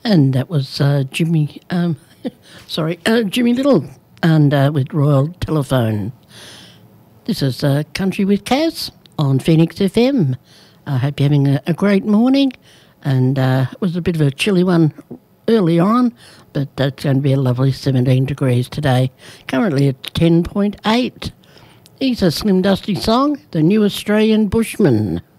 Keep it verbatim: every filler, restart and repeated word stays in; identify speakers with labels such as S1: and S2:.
S1: And that was uh, Jimmy, um, sorry, uh, Jimmy Little, and uh, with Royal Telephone. This is uh, Country with Kaz on Phoenix F M. I hope you're having a, a great morning, and uh, it was a bit of a chilly one early on, but it's going to be a lovely seventeen degrees today. Currently at ten point eight. Here's a Slim Dusty song, The New Australian Bushman.